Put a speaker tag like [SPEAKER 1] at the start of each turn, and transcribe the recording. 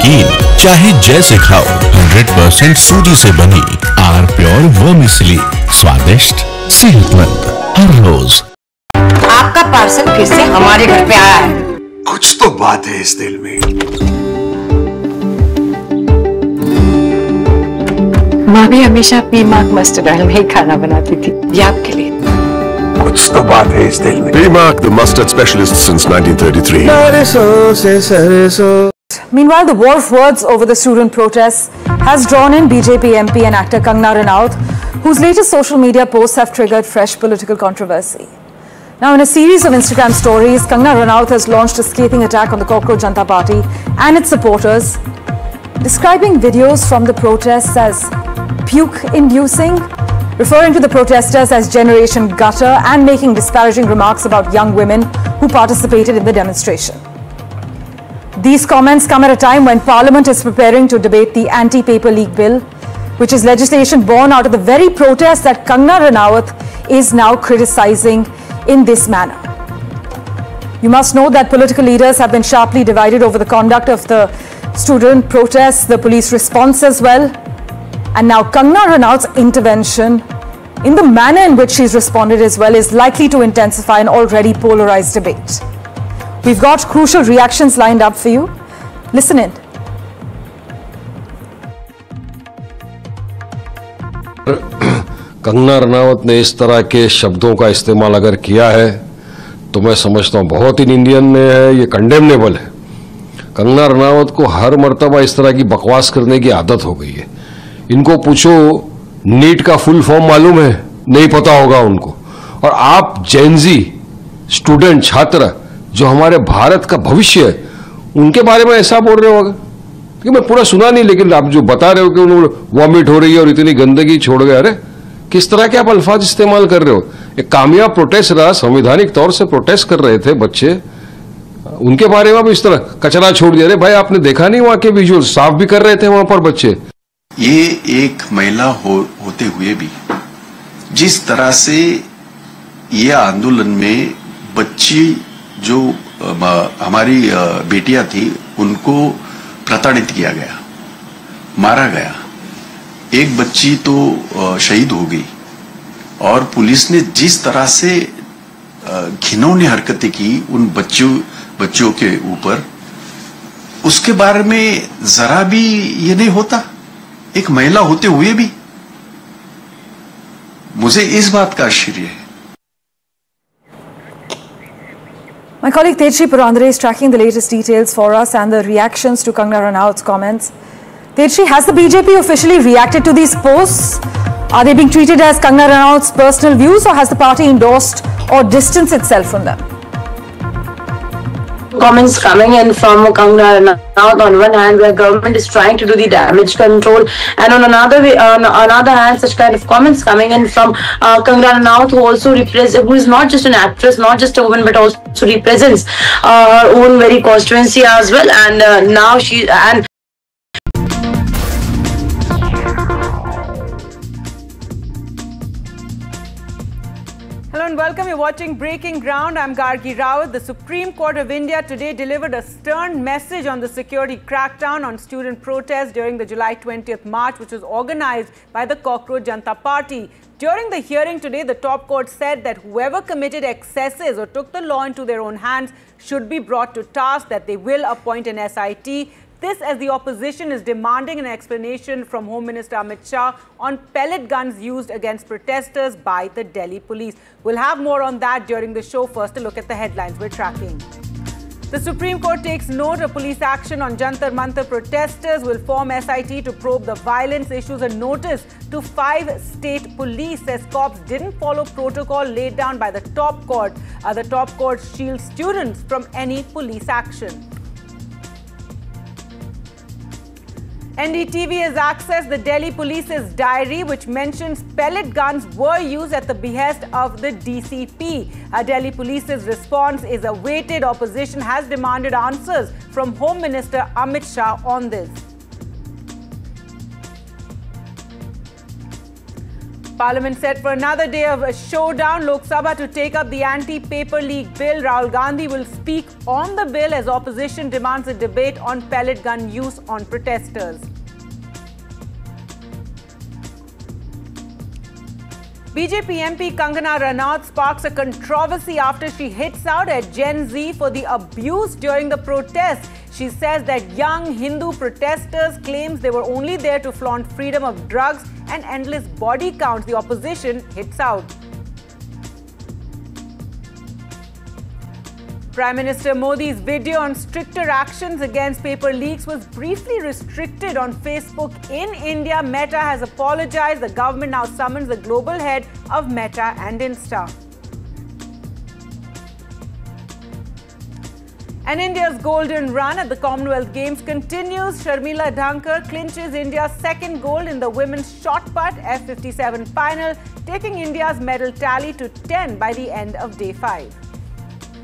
[SPEAKER 1] नमकीन चाहे जैसे खाओ, 100% सूजी से बनी आर प्योर वर्मिसेली, स्वादिष्ट सेहतमंद हर रोज।
[SPEAKER 2] आपका पार्सल फिर से हमारे घर पे आया है।
[SPEAKER 3] कुछ तो बात है इस दिल में।
[SPEAKER 2] माँ भी हमेशा पीमार्क मस्टर्ड ऑयल में ही खाना बनाती थी, ये आपके लिए।
[SPEAKER 3] कुछ तो बात है इस दिल में।
[SPEAKER 4] P-Mark, the mustard specialist since 1933.
[SPEAKER 5] Meanwhile, the war of words over the student protests has drawn in BJP MP and actor Kangana Ranaut, whose latest social media posts have triggered fresh political controversy. Now, in a series of Instagram stories, Kangana Ranaut has launched a scathing attack on the Cockroach Janata Party and its supporters, describing videos from the protests as puke-inducing, referring to the protesters as Generation Gutter, and making disparaging remarks about young women who participated in the demonstration. These comments come at a time when Parliament is preparing to debate the anti-paper leak bill, which is legislation born out of the very protests that Kangana Ranaut is now criticizing in this manner. You must know that political leaders have been sharply divided over the conduct of the student protests, the police response as well. And now Kangana Ranaut's intervention, in the manner in which she's responded as well, is likely to intensify an already polarized debate. We've got crucial reactions lined up for you. Listen in.
[SPEAKER 6] Kangana Ranaut ने इस तरह के शब्दों का इस्तेमाल अगर किया है तो मैं समझता हूँ बहुत ही निंदनीय है, ये कंडेमनेबल है। कंगना रनावत को हर मर्तबा इस तरह की बकवास करने की आदत हो गई है। इनको पूछो नीट का फुल फॉर्म मालूम है? नहीं पता होगा उनको। और आप जेनजी स्टूडेंट छात्र जो हमारे भारत का भविष्य है, उनके बारे में ऐसा बोल रहे होगा कि मैं पूरा सुना नहीं, लेकिन आप जो बता रहे हो कि उन्होंने वॉमिट हो रही है और इतनी गंदगी छोड़ गए, अरे किस तरह के आप अल्फाज इस्तेमाल कर रहे हो? एक कामयाब प्रोटेस्ट रहा, संवैधानिक तौर से प्रोटेस्ट कर रहे थे बच्चे, उनके बारे में भी इस तरह कचरा छोड़ दिया। अरे भाई आपने देखा नहीं वहां के विजुअल, साफ भी कर रहे थे वहां पर बच्चे।
[SPEAKER 7] ये एक महिला होते हुए भी जिस तरह से ये आंदोलन में बच्ची जो हमारी बेटियां थी उनको प्रताड़ित किया गया, मारा गया, एक बच्ची तो शहीद हो गई, और पुलिस ने जिस तरह से घिनौनी हरकतें की उन बच्चों के ऊपर, उसके बारे में जरा भी ये नहीं होता, एक महिला होते हुए भी। मुझे इस बात का आश्चर्य है।
[SPEAKER 5] My colleague Tejasri Purandare is tracking the latest details for us and the reactions to Kangana Ranaut's comments. Tejasri, has the BJP officially reacted to these posts? Are they being treated as Kangana Ranaut's personal views, or has the party endorsed or distanced itself from them?
[SPEAKER 8] Comments coming in from Kangana Ranaut on one hand, where government is trying to do the damage control, and on another hand, such kind of comments coming in from Kangana Ranaut, who is not just an actress, not just a woman, but also represents her own very constituency as well, and now
[SPEAKER 9] Hello and welcome. You're watching Breaking Ground. I'm Gargi Rawat. The Supreme Court of India today delivered a stern message on the security crackdown on student protests during the July 20th march, which was organized by the Cockroach Janata Party. During the hearing today, the top court said that whoever committed excesses or took the law into their own hands should be brought to task, that they will appoint an SIT. This as the opposition is demanding an explanation from Home Minister Amit Shah on pellet guns used against protesters by the Delhi police. We'll have more on that during the show. First, a look at the headlines we're tracking. The Supreme Court takes note of police action on Jantar Mantar protesters, will form SIT to probe the violence, issues a notice to 5 state police, says cops didn't follow protocol laid down by the top court. The top court shields students from any police action. NDTV has accessed the Delhi police's diary, which mentions pellet guns were used at the behest of the DCP. Delhi police's response is awaited. Opposition has demanded answers from Home Minister Amit Shah on this. Parliament set for another day of a showdown. Lok Sabha to take up the anti-paper leak bill. Rahul Gandhi will speak on the bill as opposition demands a debate on pellet gun use on protesters. BJP MP Kangana Ranaut sparks a controversy after she hits out at Gen Z for the abuse during the protest. She says that young Hindu protesters claims they were only there to flaunt freedom of drugs and endless body counts. The opposition hits out. Prime Minister Modi's video on stricter actions against paper leaks was briefly restricted on Facebook in India. Meta has apologized. The government now summons the global head of Meta and Insta. And India's golden run at the Commonwealth Games continues. Sharmila Dhankar clinches India's second gold in the women's shot put F57 final, taking India's medal tally to 10 by the end of day 5.